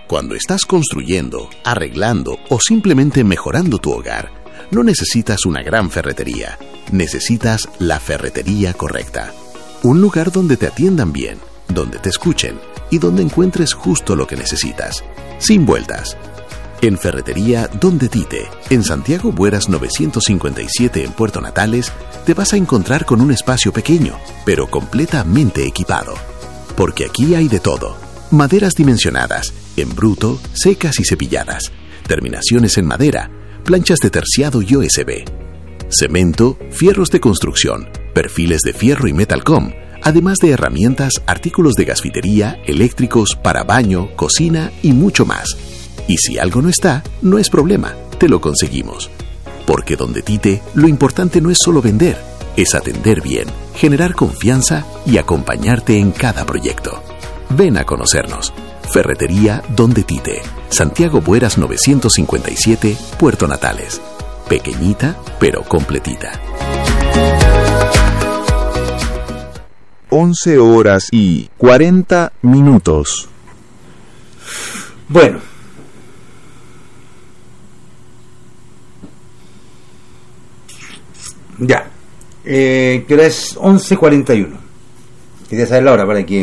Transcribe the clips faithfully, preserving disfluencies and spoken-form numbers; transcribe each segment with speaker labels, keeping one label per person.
Speaker 1: Cuando estás construyendo, arreglando o simplemente mejorando tu hogar, no necesitas una gran ferretería. Necesitas la ferretería correcta. Un lugar donde te atiendan bien, donde te escuchen y donde encuentres justo lo que necesitas, sin vueltas. En Ferretería Donde Tite, en Santiago Bueras novecientos cincuenta y siete en Puerto Natales, te vas a encontrar con un espacio pequeño, pero completamente equipado. Porque aquí hay de todo. Maderas dimensionadas, en bruto, secas y cepilladas. Terminaciones en madera, planchas de terciado y O S B. Cemento, fierros de construcción, perfiles de fierro y metalcom, además de herramientas, artículos de gasfitería, eléctricos, para baño, cocina y mucho más. Y si algo no está, no es problema, te lo conseguimos. Porque Donde Tite, lo importante no es solo vender, es atender bien, generar confianza y acompañarte en cada proyecto. Ven a conocernos. Ferretería Donde Tite, Santiago Bueras novecientos cincuenta y siete, Puerto Natales. Pequeñita, pero completita.
Speaker 2: once horas y cuarenta minutos.
Speaker 3: Bueno. Ya. Eh, que hora es once cuarenta y uno. Quería saber la hora para que...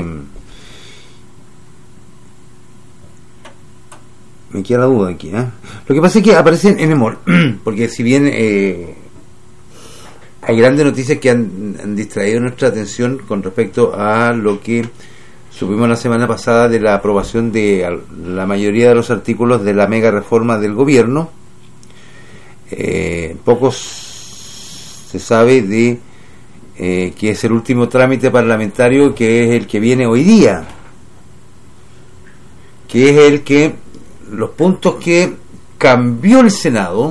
Speaker 3: Me queda la duda aquí, ¿eh? Lo que pasa es que aparecen en Emol, porque si bien eh, hay grandes noticias que han, han distraído nuestra atención con respecto a lo que supimos la semana pasada de la aprobación de la mayoría de los artículos de la mega reforma del gobierno, eh, pocos se sabe de eh, que es el último trámite parlamentario, que es el que viene hoy día, que es el que los puntos que cambió el Senado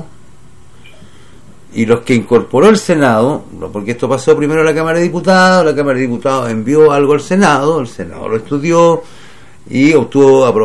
Speaker 3: y los que incorporó el Senado, porque esto pasó primero a la Cámara de Diputados, la Cámara de Diputados envió algo al Senado, el Senado lo estudió y obtuvo aprobación